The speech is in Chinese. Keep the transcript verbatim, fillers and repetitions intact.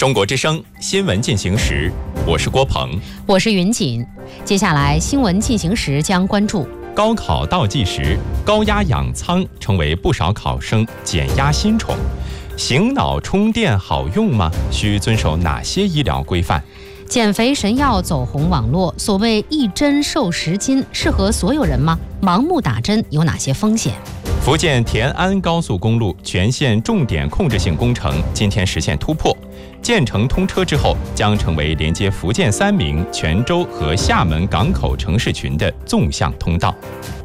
中国之声新闻进行时，我是郭鹏， 我是云锦。接下来新闻进行时将关注： 高考倒计时，高压氧舱成为不少考生减压新宠。醒脑充电好用吗？需遵守哪些医疗规范？ 减肥神药走红网络，所谓一针瘦十斤，适合所有人吗？盲目打针有哪些风险？ 福建田安高速公路全线重点控制性工程今天实现突破，建成通车之后，将成为连接福建三明、泉州和厦门港口城市群的纵向通道。